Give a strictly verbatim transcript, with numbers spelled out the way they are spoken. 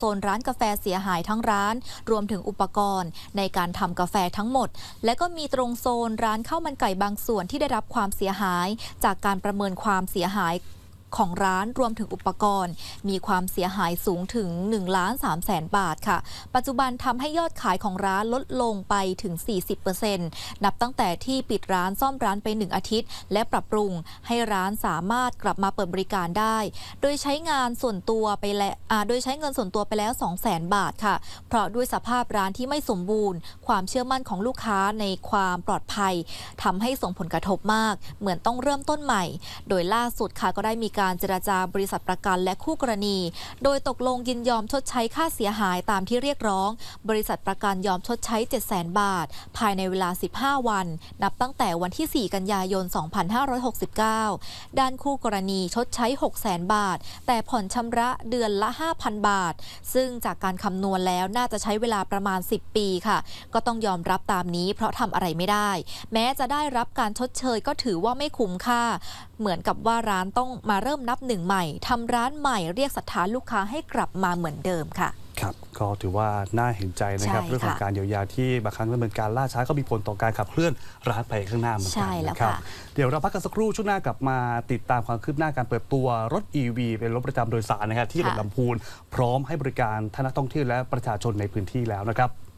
โซนร้านกาแฟเสียหายทั้งร้านรวมถึงอุปกรณ์ในการทำกาแฟทั้งหมดและก็มีตรงโซนร้านข้าวมันไก่บางส่วนที่ได้รับความเสียหายจากการประเมินความเสียหายของร้านรวมถึงอุปกรณ์มีความเสียหายสูงถึง หนึ่งล้านสามแสน บาทค่ะปัจจุบันทำให้ยอดขายของร้านลดลงไปถึง สี่สิบเปอร์เซ็นต์ นับตั้งแต่ที่ปิดร้านซ่อมร้านไปหนึ่งอาทิตย์และปรับปรุงให้ร้านสามารถกลับมาเปิดบริการได้โดยใช้งานส่วนตัวไปแล้วโดยใช้เงินส่วนตัวไปแล้ว สองแสน บาทค่ะเพราะด้วยสภาพร้านที่ไม่สมบูรณ์ความเชื่อมั่นของลูกค้าในความปลอดภัยทำให้ส่งผลกระทบมากเหมือนต้องเริ่มต้นใหม่โดยล่าสุดค่ะก็ได้มีการเจรจาบริษัทประกันและคู่กรณีโดยตกลงยินยอมชดใช้ค่าเสียหายตามที่เรียกร้องบริษัทประกันยอมชดใช้ เจ็ดแสน บาทภายในเวลาสิบห้าวันนับตั้งแต่วันที่สี่กันยายนสองพันห้าร้อยหกสิบเก้าด้านคู่กรณีชดใช้ หกแสน บาทแต่ผ่อนชำระเดือนละ ห้าพัน บาทซึ่งจากการคำนวณแล้วน่าจะใช้เวลาประมาณสิบปีค่ะก็ต้องยอมรับตามนี้เพราะทำอะไรไม่ได้แม้จะได้รับการชดเชยก็ถือว่าไม่คุ้มค่าเหมือนกับว่าร้านต้องมาเริ่มนับหนึ่งใหม่ทำร้านใหม่เรียกศรัทธาลูกค้าให้กลับมาเหมือนเดิมค่ะครับก็ถือว่าน่าเห็นใจนะครับเรื่องของการเยียวยาที่บางครั้งดำเนินการล่าช้าก็มีผลต่อการขับเคลื่อนร้านไปข้างหน้าเหมือนกันนะครับเดี๋ยวเราพักกันสักครู่ช่วงหน้ากลับมาติดตามความคืบหน้าการเปิดตัวรถ อี วี เป็นรถประจำโดยสารนะครับที่จังหวัดลำพูนพร้อมให้บริการท่านนักท่องเที่ยวและประชาชนในพื้นที่แล้วนะครับ